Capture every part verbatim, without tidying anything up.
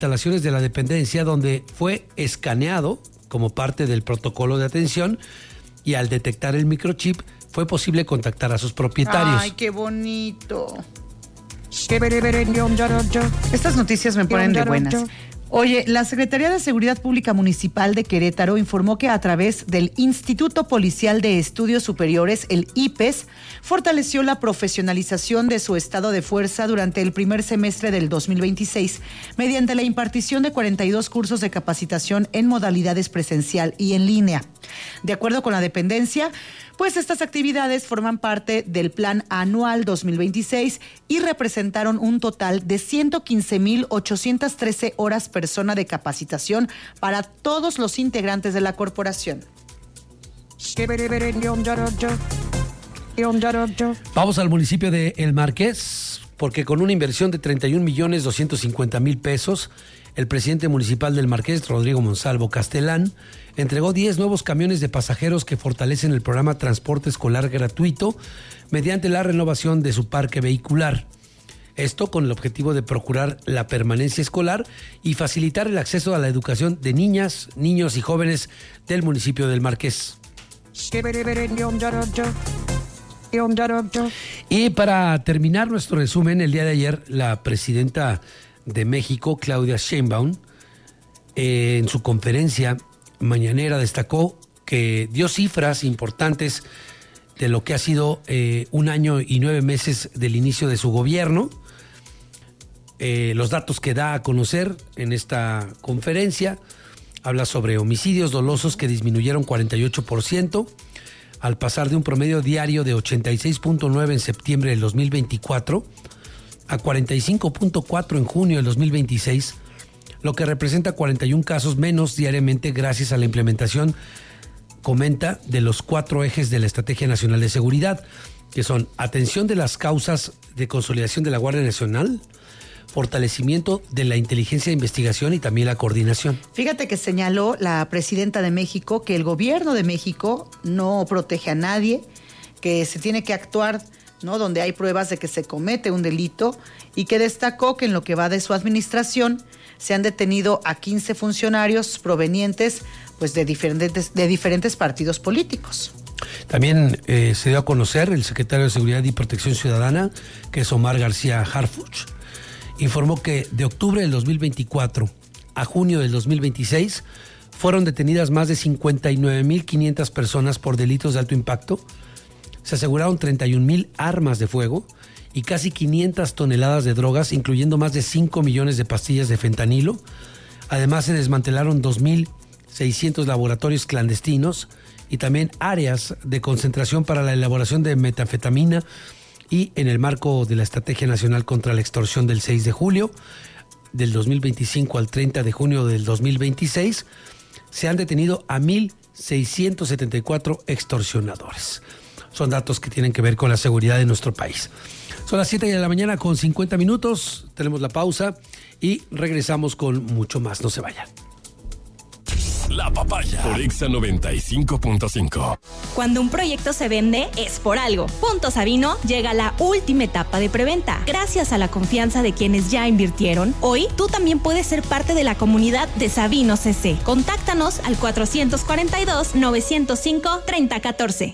instalaciones de la dependencia, donde fue escaneado como parte del protocolo de atención, y al detectar el microchip fue posible contactar a sus propietarios. ¡Ay, qué bonito! Estas noticias me ponen de buenas. Oye, la Secretaría de Seguridad Pública Municipal de Querétaro informó que a través del Instituto Policial de Estudios Superiores, el I P E S, fortaleció la profesionalización de su estado de fuerza durante el primer semestre del dos mil veintiséis mediante la impartición de cuarenta y dos cursos de capacitación en modalidades presencial y en línea. De acuerdo con la dependencia, pues estas actividades forman parte del Plan Anual dos mil veintiséis y representaron un total de ciento quince mil ochocientas trece horas persona de capacitación para todos los integrantes de la corporación. Vamos al municipio de El Marqués, porque con una inversión de treinta y un millones doscientos cincuenta mil pesos, el presidente municipal del Marqués, Rodrigo Monsalvo Castelán, entregó diez nuevos camiones de pasajeros que fortalecen el programa Transporte Escolar Gratuito mediante la renovación de su parque vehicular. Esto con el objetivo de procurar la permanencia escolar y facilitar el acceso a la educación de niñas, niños y jóvenes del municipio del Marqués. Y para terminar nuestro resumen, el día de ayer la presidenta de México, Claudia Sheinbaum, eh, en su conferencia mañanera destacó que dio cifras importantes de lo que ha sido eh, un año y nueve meses del inicio de su gobierno. Eh, los datos que da a conocer en esta conferencia habla sobre homicidios dolosos que disminuyeron cuarenta y ocho por ciento al pasar de un promedio diario de ochenta y seis punto nueve en septiembre del dos mil veinticuatro a cuarenta y cinco punto cuatro en junio del dos mil veintiséis, lo que representa cuarenta y un casos menos diariamente gracias a la implementación, comenta, de los cuatro ejes de la Estrategia Nacional de Seguridad, que son atención de las causas de consolidación de la Guardia Nacional, fortalecimiento de la inteligencia de investigación y también la coordinación. Fíjate que señaló la presidenta de México que el gobierno de México no protege a nadie, que se tiene que actuar, ¿no?, donde hay pruebas de que se comete un delito, y que destacó que en lo que va de su administración se han detenido a quince funcionarios provenientes pues de diferentes, de diferentes partidos políticos. También eh, se dio a conocer el secretario de Seguridad y Protección Ciudadana, que es Omar García Harfuch, informó que de octubre del dos mil veinticuatro a junio del dos mil veintiséis fueron detenidas más de cincuenta y nueve mil quinientas personas por delitos de alto impacto. Se aseguraron treinta y un mil armas de fuego y casi quinientas toneladas de drogas, incluyendo más de cinco millones de pastillas de fentanilo. Además, se desmantelaron dos mil seiscientos laboratorios clandestinos y también áreas de concentración para la elaboración de metanfetamina. Y en el marco de la Estrategia Nacional contra la Extorsión del seis de julio del dos mil veinticinco al treinta de junio del dos mil veintiséis, se han detenido a mil seiscientos setenta y cuatro extorsionadores. Son datos que tienen que ver con la seguridad de nuestro país. Son las siete de la mañana con cincuenta minutos, tenemos la pausa y regresamos con mucho más. No se vayan. La Papaya por Exa noventa y cinco punto cinco. Cuando un proyecto se vende, es por algo. Punto Sabino llega a la última etapa de preventa. Gracias a la confianza de quienes ya invirtieron, hoy tú también puedes ser parte de la comunidad de Sabino C C. Contáctanos al cuatro cuatro dos, nueve cero cinco, tres cero uno cuatro.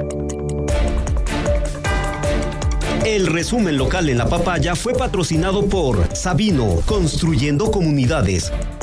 El resumen local en La Papaya fue patrocinado por Sabino, construyendo comunidades.